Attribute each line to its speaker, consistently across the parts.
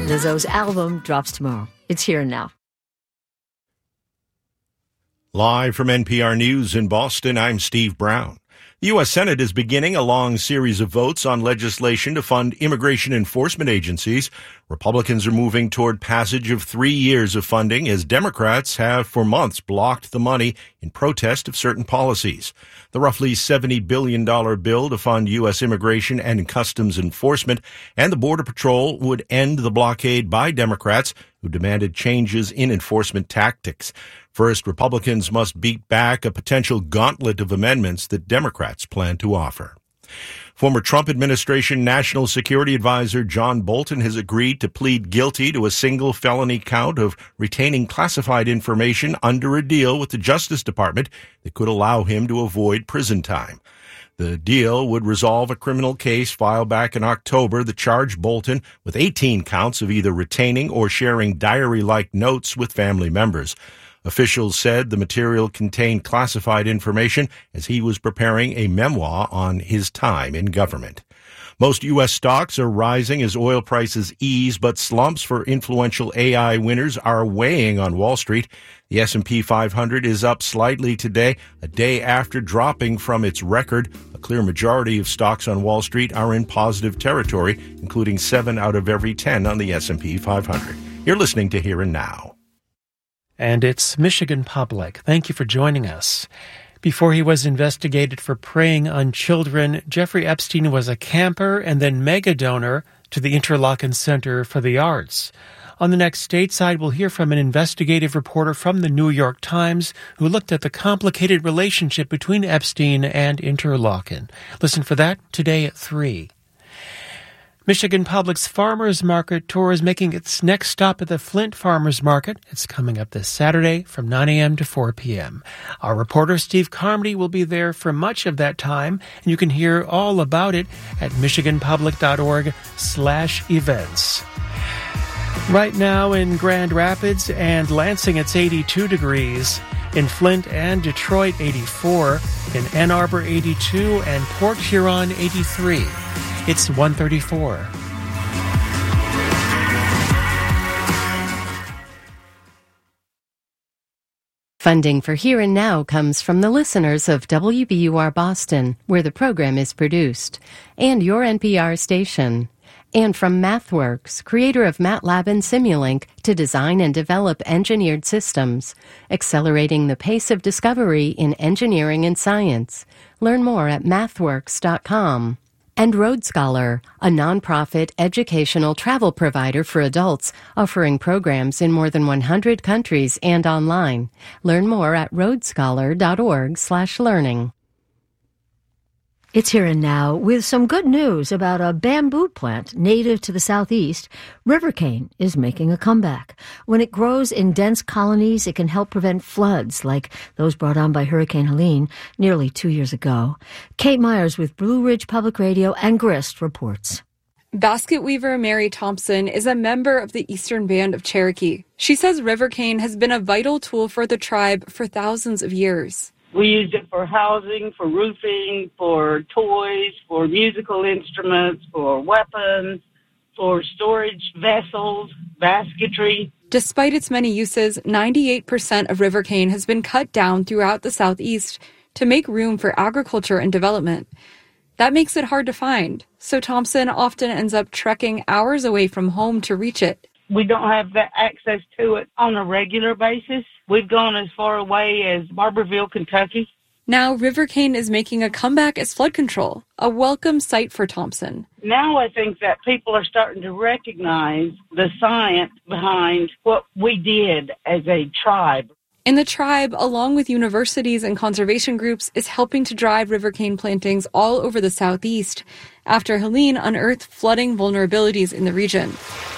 Speaker 1: Lizzo's album drops tomorrow. It's Here and Now.
Speaker 2: Live from NPR News in Boston, I'm Steve Brown. The U.S. Senate is beginning a long series of votes on legislation to fund immigration enforcement agencies. Republicans are moving toward passage of 3 years of funding as Democrats have for months blocked the money in protest of certain policies. The roughly $70 billion bill to fund U.S. immigration and customs enforcement and the Border Patrol would end the blockade by Democrats who demanded changes in enforcement tactics. First, Republicans must beat back a potential gauntlet of amendments that Democrats plan to offer. Former Trump administration National Security Advisor John Bolton has agreed to plead guilty to a single felony count of retaining classified information under a deal with the Justice Department that could allow him to avoid prison time. The deal would resolve a criminal case filed back in October that charged Bolton with 18 counts of either retaining or sharing diary-like notes with family members. Officials said the material contained classified information as he was preparing a memoir on his time in government. Most U.S. stocks are rising as oil prices ease, but slumps for influential AI winners are weighing on Wall Street. The S&P 500 is up slightly today, a day after dropping from its record. A clear majority of stocks on Wall Street are in positive territory, including 7 out of every 10 on the S&P 500. You're listening to Here and Now.
Speaker 3: And it's Michigan Public. Thank you for joining us. Before he was investigated for preying on children, Jeffrey Epstein was a camper and then mega donor to the Interlochen Center for the Arts. On the next stateside, we'll hear from an investigative reporter from the New York Times who looked at the complicated relationship between Epstein and Interlochen. Listen for that today at 3. Michigan Public's Farmers Market Tour is making its next stop at the Flint Farmers Market. It's coming up this Saturday from 9 a.m. to 4 p.m. Our reporter Steve Carmody will be there for much of that time, and you can hear all about it at michiganpublic.org/events. Right now in Grand Rapids and Lansing, it's 82 degrees. In Flint and Detroit, 84. In Ann Arbor, 82. And Port Huron, 83. It's 1:34.
Speaker 4: Funding for Here and Now comes from the listeners of WBUR Boston, where the program is produced, and your NPR station. And from MathWorks, creator of MATLAB and Simulink, to design and develop engineered systems, accelerating the pace of discovery in engineering and science. Learn more at mathworks.com. And Road Scholar, a nonprofit educational travel provider for adults, offering programs in more than 100 countries and online. Learn more at roadscholar.org/learning.
Speaker 1: It's Here and Now with some good news about a bamboo plant native to the southeast. River cane is making a comeback. When it grows in dense colonies, it can help prevent floods like those brought on by Hurricane Helene nearly 2 years ago. Kate Myers with Blue Ridge Public Radio and Grist reports.
Speaker 5: Basket weaver Mary Thompson is a member of the Eastern Band of Cherokee. She says river cane has been a vital tool for the tribe for thousands of years.
Speaker 6: We used it for housing, for roofing, for toys, for musical instruments, for weapons, for storage vessels, basketry.
Speaker 5: Despite its many uses, 98% of river cane has been cut down throughout the Southeast to make room for agriculture and development. That makes it hard to find, so Thompson often ends up trekking hours away from home to reach it.
Speaker 6: We don't have that access to it on a regular basis. We've gone as far away as Barberville, Kentucky.
Speaker 5: Now, river cane is making a comeback as flood control, a welcome sight for Thompson.
Speaker 6: Now I think that people are starting to recognize the science behind what we did as a tribe.
Speaker 5: And the tribe, along with universities and conservation groups, is helping to drive river cane plantings all over the Southeast after Helene unearthed flooding vulnerabilities in the region.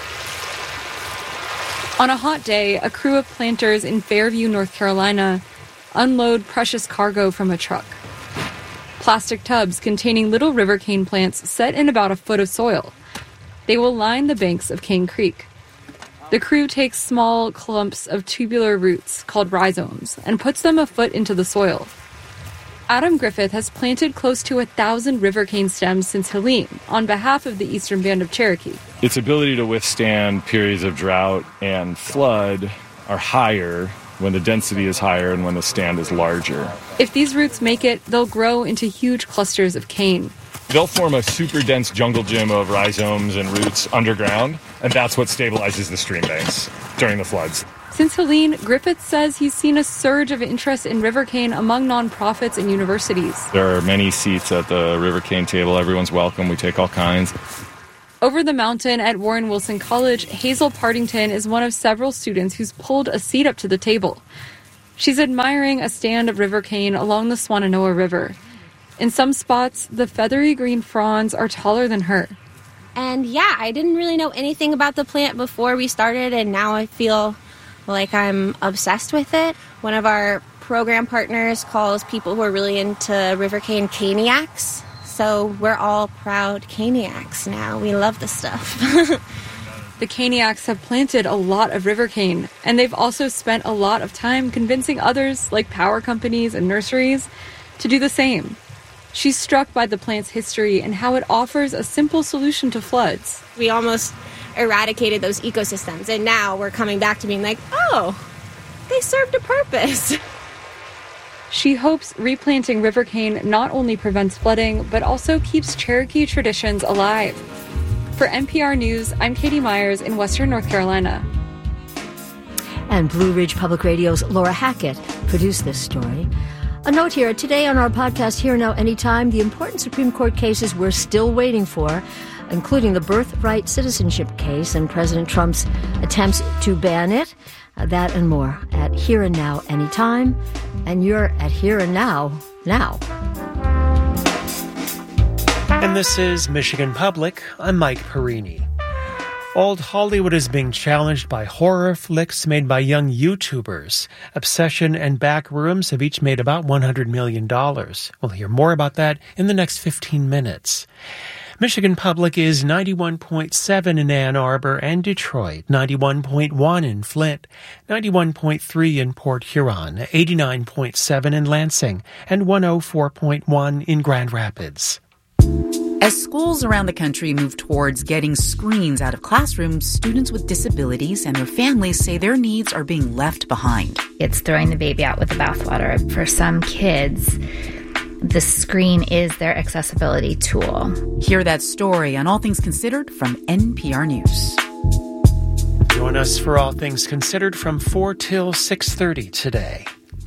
Speaker 5: On a hot day, a crew of planters in Fairview, North Carolina, unload precious cargo from a truck. Plastic tubs containing little river cane plants set in about a foot of soil. They will line the banks of Cane Creek. The crew takes small clumps of tubular roots called rhizomes and puts them a foot into the soil. Adam Griffith has planted close to 1,000 river cane stems since Helene on behalf of the Eastern Band of Cherokee.
Speaker 7: Its ability to withstand periods of drought and flood are higher when the density is higher and when the stand is larger.
Speaker 5: If these roots make it, they'll grow into huge clusters of cane.
Speaker 7: They'll form a super dense jungle gym of rhizomes and roots underground, and that's what stabilizes the stream banks during the floods.
Speaker 5: Since Helene, Griffith says he's seen a surge of interest in river cane among nonprofits and universities.
Speaker 7: There are many seats at the river cane table. Everyone's welcome. We take all kinds.
Speaker 5: Over the mountain at Warren Wilson College, Hazel Partington is one of several students who's pulled a seat up to the table. She's admiring a stand of river cane along the Swannanoa River. In some spots, the feathery green fronds are taller than her.
Speaker 8: And yeah, I didn't really know anything about the plant before we started, and now I feel like I'm obsessed with it. One of our program partners calls people who are really into river cane caniacs. So we're all proud caniacs now. We love the stuff.
Speaker 5: The caniacs have planted a lot of river cane, and they've also spent a lot of time convincing others, like power companies and nurseries, to do the same. She's struck by the plant's history and how it offers a simple solution to floods.
Speaker 8: We almost eradicated those ecosystems, and now we're coming back to being like, oh, they served a purpose.
Speaker 5: She hopes replanting river cane not only prevents flooding, but also keeps Cherokee traditions alive. For NPR News, I'm Katie Myers in Western North Carolina.
Speaker 1: And Blue Ridge Public Radio's Laura Hackett produced this story. A note here, today on our podcast Here Now Anytime, the important Supreme Court cases we're still waiting for, including the birthright citizenship case and President Trump's attempts to ban it. That and more at Here and Now Anytime. And you're at Here and Now now.
Speaker 3: And this is Michigan Public. I'm Mike Perini. Old Hollywood is being challenged by horror flicks made by young YouTubers. Obsession and Backrooms have each made about $100 million. We'll hear more about that in the next 15 minutes. Michigan Public is 91.7 in Ann Arbor and Detroit, 91.1 in Flint, 91.3 in Port Huron, 89.7 in Lansing, and 104.1 in Grand Rapids.
Speaker 9: As schools around the country move towards getting screens out of classrooms, students with disabilities and their families say their needs are being left behind.
Speaker 10: It's throwing the baby out with the bathwater. For some kids, the screen is their accessibility tool.
Speaker 9: Hear that story on All Things Considered from NPR News.
Speaker 3: Join us for All Things Considered from 4 till 6:30 today.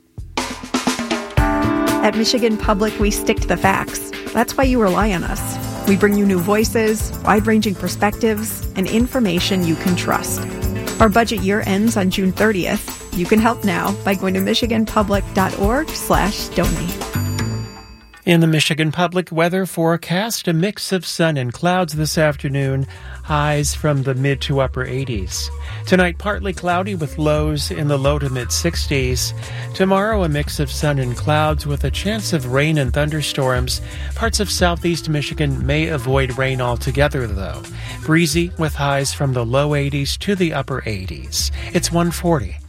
Speaker 11: At Michigan Public, we stick to the facts. That's why you rely on us. We bring you new voices, wide-ranging perspectives, and information you can trust. Our budget year ends on June 30th. You can help now by going to michiganpublic.org/donate.
Speaker 3: In the Michigan Public weather forecast, a mix of sun and clouds this afternoon, highs from the mid to upper 80s. Tonight, partly cloudy with lows in the low to mid 60s. Tomorrow, a mix of sun and clouds with a chance of rain and thunderstorms. Parts of southeast Michigan may avoid rain altogether, though. Breezy with highs from the low 80s to the upper 80s. It's 1:40.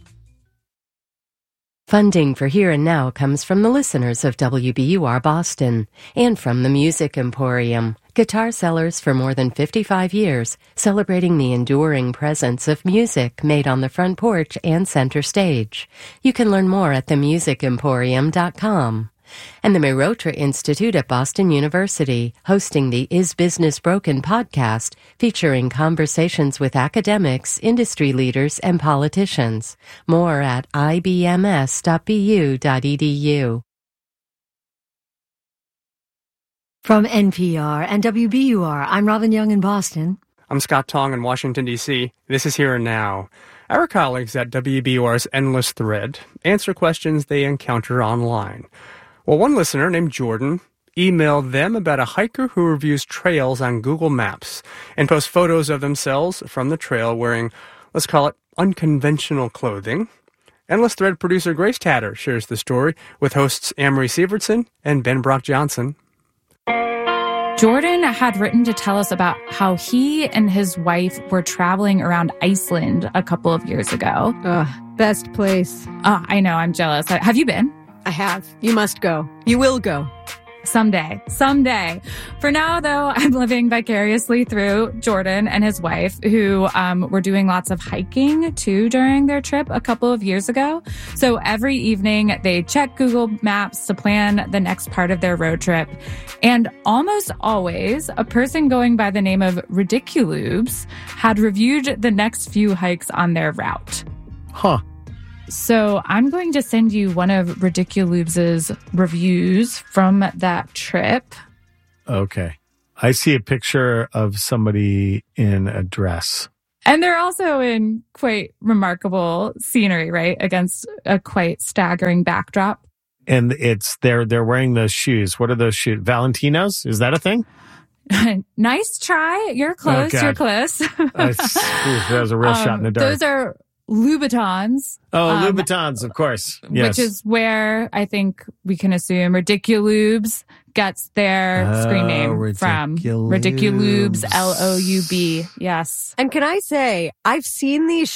Speaker 4: Funding for Here and Now comes from the listeners of WBUR Boston and from the Music Emporium, guitar sellers for more than 55 years, celebrating the enduring presence of music made on the front porch and center stage. You can learn more at themusicemporium.com. And the Mehrotra Institute at Boston University, hosting the Is Business Broken podcast, featuring conversations with academics, industry leaders, and politicians. More at ibms.bu.edu.
Speaker 1: From NPR and WBUR, I'm Robin Young in Boston.
Speaker 12: I'm Scott Tong in Washington, D.C. This is Here and Now. Our colleagues at WBUR's Endless Thread answer questions they encounter online. Well, one listener named Jordan emailed them about a hiker who reviews trails on Google Maps and posts photos of themselves from the trail wearing, let's call it, unconventional clothing. Endless Thread producer Grace Tatter shares the story with hosts Amory Sievertson and Ben Brock Johnson.
Speaker 13: Jordan had written to tell us about how he and his wife were traveling around Iceland a couple of years ago.
Speaker 14: Ugh, best place.
Speaker 13: I know, I'm jealous. Have you been?
Speaker 14: I have. You must go. You will go.
Speaker 13: Someday. For now, though, I'm living vicariously through Jordan and his wife, who were doing lots of hiking, too, during their trip a couple of years ago. So every evening, they check Google Maps to plan the next part of their road trip. And almost always, a person going by the name of Ridiculoobs had reviewed the next few hikes on their route.
Speaker 15: Huh.
Speaker 13: So I'm going to send you one of Ridiculoobs' reviews from that trip.
Speaker 15: Okay. I see a picture of somebody in a dress.
Speaker 13: And they're also in quite remarkable scenery, right? Against a quite staggering backdrop.
Speaker 15: And they're wearing those shoes. What are those shoes? Valentinos? Is that a thing?
Speaker 13: Nice try. You're close.
Speaker 15: Oh,
Speaker 13: you're close.
Speaker 15: That was a real shot in the dark.
Speaker 13: Those are Louboutins.
Speaker 15: Oh, Louboutins, of course. Yes.
Speaker 13: Which is where I think we can assume Ridiculoobs gets their screen name from. Ridiculoobs, Loub. Yes.
Speaker 14: And can I say, I've seen these